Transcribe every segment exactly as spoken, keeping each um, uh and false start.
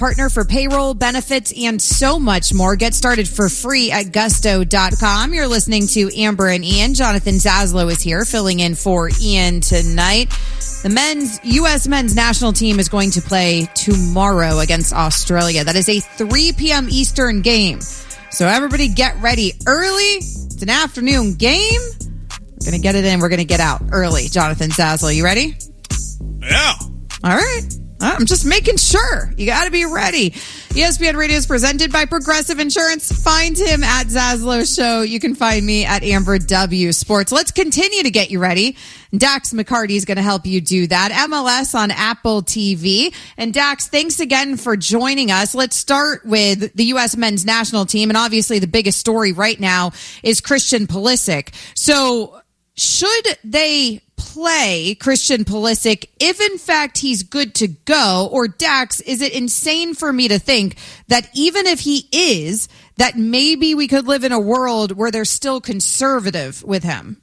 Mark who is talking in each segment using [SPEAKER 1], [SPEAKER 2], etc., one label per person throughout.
[SPEAKER 1] Partner for payroll, benefits, and so much more. Get started for free at gusto dot com. You're listening to Amber and Ian. Jonathan Zaslow is here filling in for Ian tonight. The men's U S men's national team is going to play tomorrow against Australia. That is a three p.m. Eastern game. So everybody get ready early. It's an afternoon game. We're going to get it in. We're going to get out early. Jonathan Zaslow, you ready?
[SPEAKER 2] Yeah.
[SPEAKER 1] All right. I'm just making sure. You got to be ready. E S P N Radio is presented by Progressive Insurance. Find him at Zaslow Show. You can find me at Amber W Sports. Let's continue to get you ready. Dax McCarty is going to help you do that. M L S on Apple T V. And Dax, thanks again for joining us. Let's start with the U S men's national team. And obviously the biggest story right now is Christian Pulisic. So should they play Christian Pulisic if in fact he's good to go? Or Dax, is it insane for me to think that even if he is, that maybe we could live in a world where they're still conservative with him?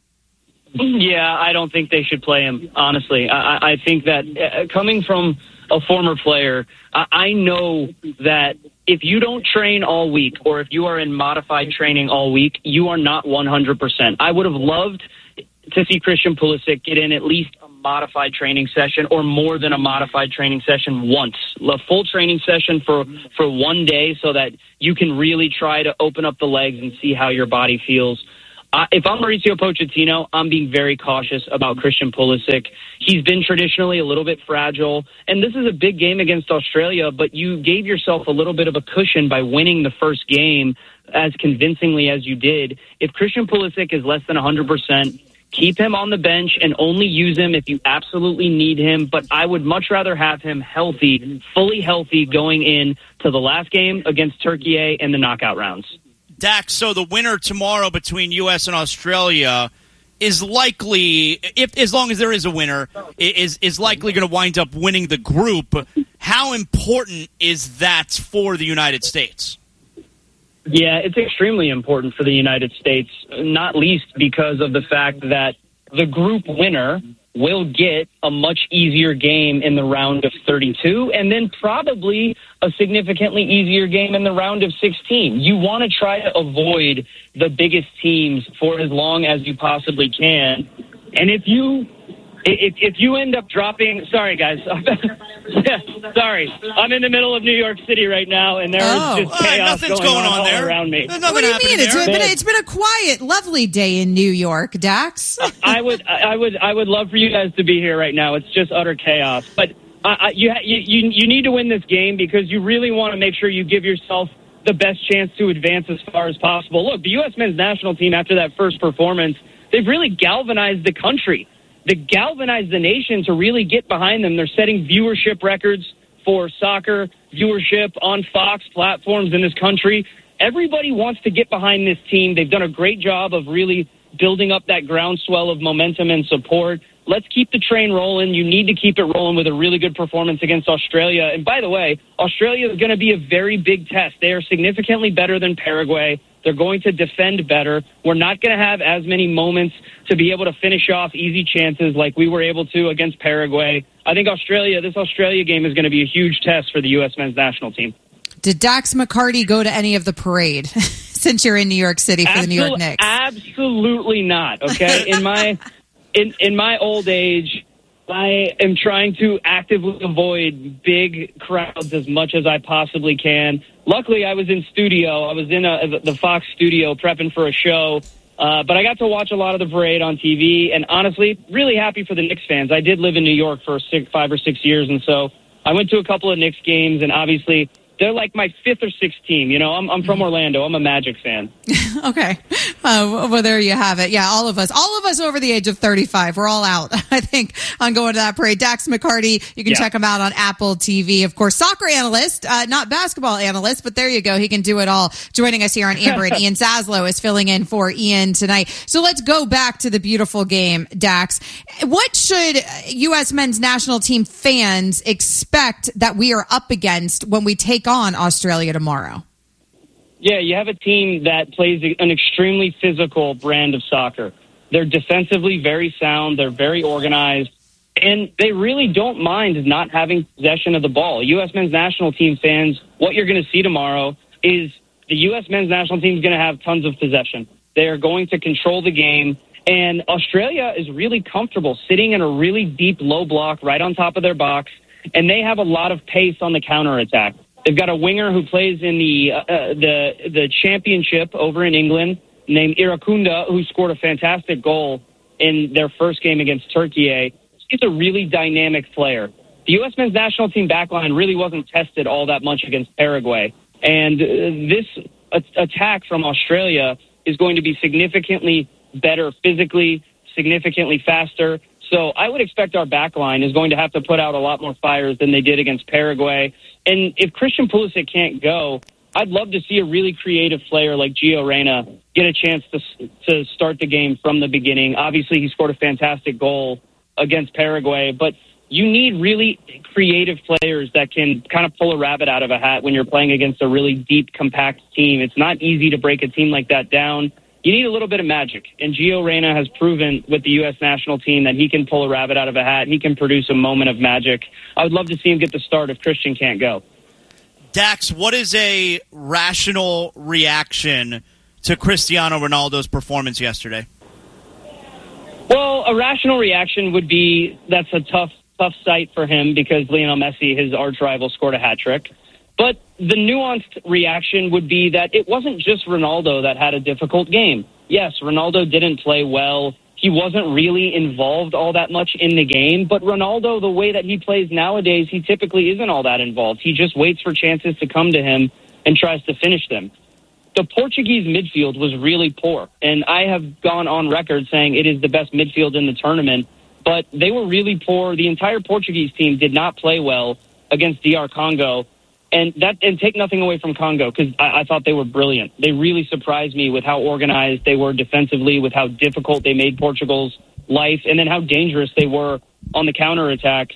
[SPEAKER 3] Yeah, I don't think they should play him, honestly. I, I think that uh, coming from a former player, I, I know that if you don't train all week or if you are in modified training all week, you are not one hundred percent. I would have loved to see Christian Pulisic get in at least a modified training session or more than a modified training session once. A full training session for, for one day so that you can really try to open up the legs and see how your body feels. Uh, if I'm Mauricio Pochettino, I'm being very cautious about Christian Pulisic. He's been traditionally a little bit fragile, and this is a big game against Australia, but you gave yourself a little bit of a cushion by winning the first game as convincingly as you did. If Christian Pulisic is less than one hundred percent, keep him on the bench and only use him if you absolutely need him. But I would much rather have him healthy, fully healthy, going in to the last game against Turkey and the knockout rounds.
[SPEAKER 2] Dax, so the winner tomorrow between U S and Australia is likely, if as long as there is a winner, is is likely going to wind up winning the group. How important is that for the United States?
[SPEAKER 3] Yeah, it's extremely important for the United States, not least because of the fact that the group winner will get a much easier game in the round of thirty-two and then probably a significantly easier game in the round of sixteen. You want to try to avoid the biggest teams for as long as you possibly can. And if you If, if you end up dropping, sorry guys, sorry, I'm in the middle of New York City right now, and there's
[SPEAKER 1] oh.
[SPEAKER 3] just chaos
[SPEAKER 2] uh, nothing's
[SPEAKER 3] going,
[SPEAKER 2] going on,
[SPEAKER 3] on
[SPEAKER 2] there.
[SPEAKER 3] all around me.
[SPEAKER 2] What
[SPEAKER 1] do you mean? It's been, it's been a quiet, lovely day in New York, Dax.
[SPEAKER 3] I would, I would, I would love for you guys to be here right now. It's just utter chaos. But I, I, you, you, you need to win this game because you really want to make sure you give yourself the best chance to advance as far as possible. Look, the U S men's national team after that first performance, they've really galvanized the country. They galvanized the nation to really get behind them. They're setting viewership records for soccer viewership on Fox platforms in this country. Everybody wants to get behind this team. They've done a great job of really building up that groundswell of momentum and support. Let's keep the train rolling. You need to keep it rolling with a really good performance against Australia. And by the way, Australia is going to be a very big test. They are significantly better than Paraguay. They're going to defend better. We're not going to have as many moments to be able to finish off easy chances like we were able to against Paraguay. I think Australia, this Australia game is going to be a huge test for the U S men's national team.
[SPEAKER 1] Did Dax McCarty go to any of the parade since you're in New York City for Absol- the New York Knicks?
[SPEAKER 3] Absolutely not, okay? In my in, in my old age, I am trying to actively avoid big crowds as much as I possibly can. Luckily, I was in studio. I was in a, the Fox studio prepping for a show, uh, but I got to watch a lot of the parade on T V, and honestly, really happy for the Knicks fans. I did live in New York for six, five or six years, and so I went to a couple of Knicks games, and obviously they're like my fifth or sixth team. You know, I'm, I'm from Orlando. I'm a Magic fan.
[SPEAKER 1] Okay. Uh, well, there you have it. Yeah, all of us, all of us over the age of thirty-five, we're all out, I think, on going to that parade. Dax McCarty, you can yeah. check him out on Apple T V. Of course, soccer analyst, uh, not basketball analyst, but there you go. He can do it all. Joining us here on Amber and Ian Zaslow is filling in for Ian tonight. So let's go back to the beautiful game, Dax. What should U S men's national team fans expect that we are up against when we take on Australia tomorrow?
[SPEAKER 3] Yeah, you have a team that plays an extremely physical brand of soccer. They're defensively very sound. They're very organized. And they really don't mind not having possession of the ball. U S men's national team fans, what you're going to see tomorrow is the U S men's national team is going to have tons of possession. They are going to control the game. And Australia is really comfortable sitting in a really deep low block right on top of their box. And they have a lot of pace on the counterattack. They've got a winger who plays in the uh, the the championship over in England named Irakunda, who scored a fantastic goal in their first game against Turkey. He's a really dynamic player. The U S men's national team backline really wasn't tested all that much against Paraguay. And uh, this a- attack from Australia is going to be significantly better physically, significantly faster. So I would expect our backline is going to have to put out a lot more fires than they did against Paraguay. And if Christian Pulisic can't go, I'd love to see a really creative player like Gio Reyna get a chance to to start the game from the beginning. Obviously, he scored a fantastic goal against Paraguay, but you need really creative players that can kind of pull a rabbit out of a hat when you're playing against a really deep, compact team. It's not easy to break a team like that down. You need a little bit of magic, and Gio Reyna has proven with the U S national team that he can pull a rabbit out of a hat. He can produce a moment of magic. I would love to see him get the start if Christian can't go.
[SPEAKER 2] Dax, what is a rational reaction to Cristiano Ronaldo's performance yesterday?
[SPEAKER 3] Well, a rational reaction would be that's a tough, tough sight for him because Lionel Messi, his arch rival, scored a hat trick. But the nuanced reaction would be that it wasn't just Ronaldo that had a difficult game. Yes, Ronaldo didn't play well. He wasn't really involved all that much in the game. But Ronaldo, the way that he plays nowadays, he typically isn't all that involved. He just waits for chances to come to him and tries to finish them. The Portuguese midfield was really poor, and I have gone on record saying it is the best midfield in the tournament, but they were really poor. The entire Portuguese team did not play well against D R Congo, and that and take nothing away from Congo because I, I thought they were brilliant. They really surprised me with how organized they were defensively, with how difficult they made Portugal's life, and then how dangerous they were on the counterattack.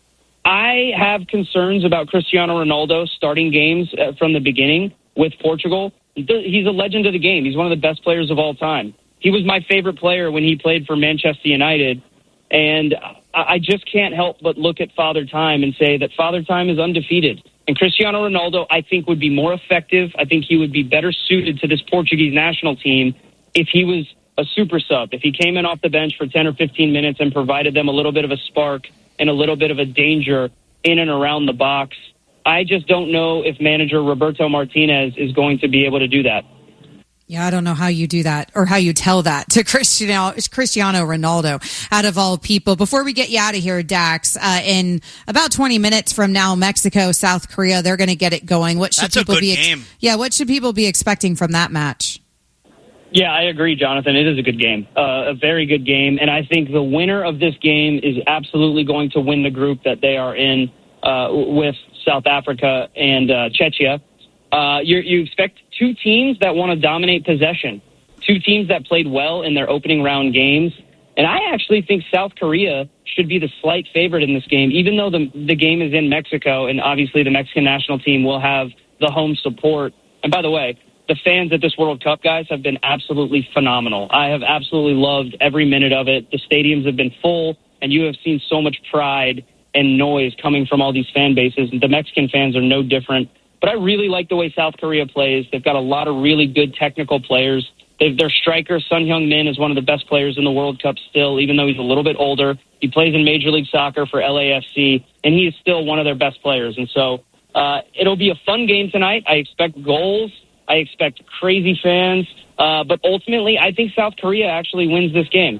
[SPEAKER 3] I have concerns about Cristiano Ronaldo starting games uh, from the beginning with Portugal. He's a legend of the game. He's one of the best players of all time. He was my favorite player when he played for Manchester United. And I just can't help but look at Father Time and say that Father Time is undefeated. And Cristiano Ronaldo, I think, would be more effective. I think he would be better suited to this Portuguese national team if he was a super sub, if he came in off the bench for ten or fifteen minutes and provided them a little bit of a spark and a little bit of a danger in and around the box. I just don't know if manager Roberto Martinez is going to be able to do that.
[SPEAKER 1] Yeah, I don't know how you do that or how you tell that to Cristiano, Cristiano Ronaldo, out of all people. Before we get you out of here, Dax, uh, in about twenty minutes from now, Mexico, South Korea, they're going to get it going. What should
[SPEAKER 2] That's
[SPEAKER 1] people
[SPEAKER 2] a good
[SPEAKER 1] be? Ex-
[SPEAKER 2] game.
[SPEAKER 1] Yeah, what should people be expecting from that match?
[SPEAKER 3] Yeah, I agree, Jonathan. It is a good game, uh, a very good game. And I think the winner of this game is absolutely going to win the group that they are in uh, with South Africa and uh, Czechia. Uh, you you expect two teams that want to dominate possession, two teams that played well in their opening round games. And I actually think South Korea should be the slight favorite in this game, even though the the game is in Mexico, and obviously the Mexican national team will have the home support. And by the way, the fans at this World Cup, guys, have been absolutely phenomenal. I have absolutely loved every minute of it. The stadiums have been full, and you have seen so much pride and noise coming from all these fan bases. The Mexican fans are no different. But I really like the way South Korea plays. They've got a lot of really good technical players. They've, their striker, Son Heung-min, is one of the best players in the World Cup still, even though he's a little bit older. He plays in Major League Soccer for L A F C, and he is still one of their best players. And so uh, it'll be a fun game tonight. I expect goals. I expect crazy fans. Uh, but ultimately, I think South Korea actually wins this game.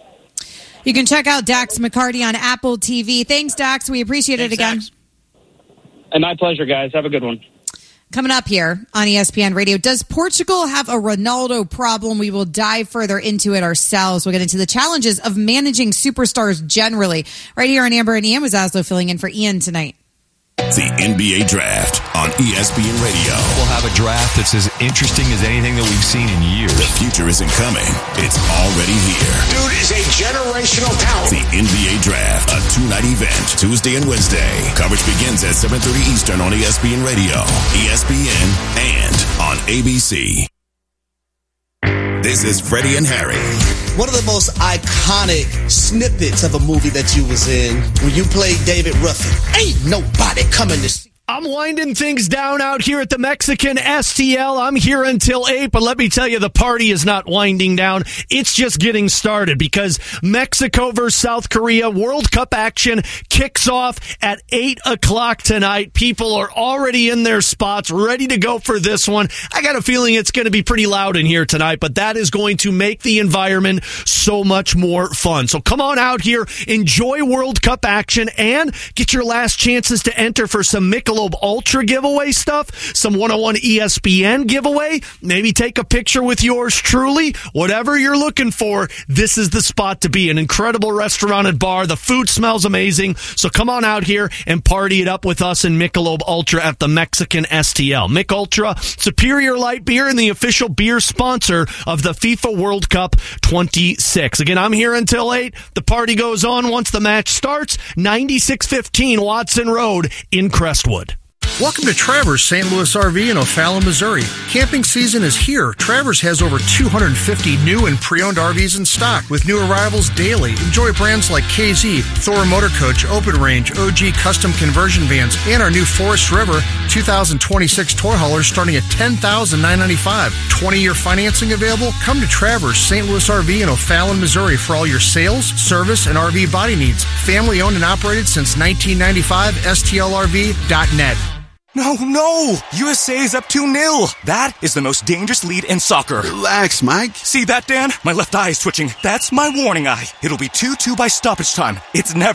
[SPEAKER 1] You can check out Dax McCarty on Apple T V. Thanks, Dax. We appreciate
[SPEAKER 2] Thanks,
[SPEAKER 1] it again.
[SPEAKER 2] Dax.
[SPEAKER 3] And my pleasure, guys. Have a good one.
[SPEAKER 1] Coming up here on E S P N Radio, does Portugal have a Ronaldo problem? We will dive further into it ourselves. We'll get into the challenges of managing superstars generally. Right here on Amber and Ian with Zaslow filling in for Ian tonight.
[SPEAKER 4] The N B A Draft on E S P N Radio.
[SPEAKER 5] We'll have a draft that's as interesting as anything that we've seen in years.
[SPEAKER 4] The future isn't coming. It's already here.
[SPEAKER 6] Dude is a generational talent.
[SPEAKER 4] The N B A Draft, a two-night event, Tuesday and Wednesday. Coverage begins at seven thirty Eastern on E S P N Radio, E S P N, and on A B C. This is Freddie and Harry.
[SPEAKER 7] one of the most iconic snippets of a movie that you was in when you played David Ruffin. Ain't nobody coming to see.
[SPEAKER 8] I'm winding things down out here at the Mexican S T L. I'm here until eight, but let me tell you, the party is not winding down. It's just getting started because Mexico versus South Korea World Cup action kicks off at eight o'clock tonight. People are already in their spots, ready to go for this one. I got a feeling it's going to be pretty loud in here tonight, but that is going to make the environment so much more fun. So come on out here, enjoy World Cup action, and get your last chances to enter for some Michelob Ultra giveaway stuff, some one oh one E S P N giveaway, maybe take a picture with yours truly. Whatever you're looking for, this is the spot to be. An incredible restaurant and bar. The food smells amazing. So come on out here and party it up with us in Michelob Ultra at the Mexican S T L. Mich Ultra, superior light beer and the official beer sponsor of the FIFA World Cup twenty-six. Again, I'm here until eight. The party goes on once the match starts. ninety-six fifteen Watson Road in Crestwood.
[SPEAKER 9] Welcome to Travers Saint Louis R V in O'Fallon, Missouri. Camping season is here. Travers has over two hundred fifty new and pre-owned R Vs in stock with new arrivals daily. Enjoy brands like K Z, Thor Motor Coach, Open Range, O G Custom Conversion Vans, and our new Forest River two thousand twenty-six tour haulers starting at ten thousand nine hundred ninety-five dollars. twenty-year financing available? Come to Travers Saint Louis R V in O'Fallon, Missouri for all your sales, service, and R V body needs. Family owned and operated since nineteen ninety-five. S T L R V dot net.
[SPEAKER 10] No, no! U S A is up two nil. That is the most dangerous lead in soccer.
[SPEAKER 11] Relax, Mike.
[SPEAKER 10] See that, Dan? My left eye is twitching. That's my warning eye. It'll be two two by stoppage time. It's never